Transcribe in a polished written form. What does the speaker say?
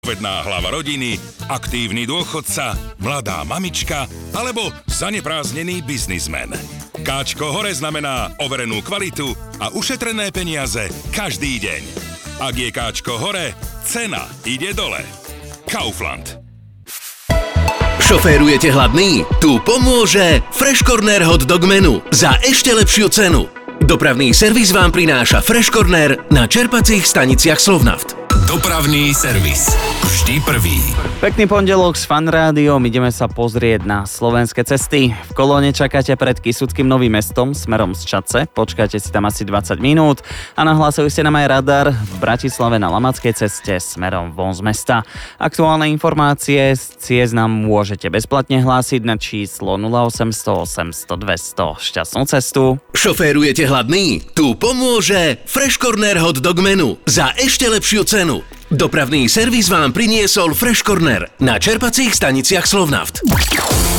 Vedná hlava rodiny, aktívny dôchodca, mladá mamička alebo zanepráznený biznismen. Káčko hore znamená overenú kvalitu a ušetrené peniaze každý deň. Ak je káčko hore, cena ide dole. Kaufland. Šoférujete hladný? Tu pomôže Fresh Corner Hot Dog Menu za ešte lepšiu cenu. Dopravný servis vám prináša Fresh Corner na čerpacích staniciach Slovnaft. Dopravný servis. Vždy prvý. Pekný pondelok s Fan Rádiom. Ideme sa pozrieť na slovenské cesty. V kolóne čakáte pred Kysuckým Novým Mestom smerom z Čadce. Počkáte si tam asi 20 minút a nahlásili ste nám aj radar v Bratislave na Lamackej ceste smerom von z mesta. Aktuálne informácie z ciest nám môžete bezplatne hlásiť na číslo 0800 800 200. Šťastnú cestu. Šoférujete hladný? Tu pomôže Fresh Corner Hot Dog Menu za ešte lepšiu cenu. Dopravný servis vám priniesol Fresh Corner na čerpacích staniciach Slovnaft.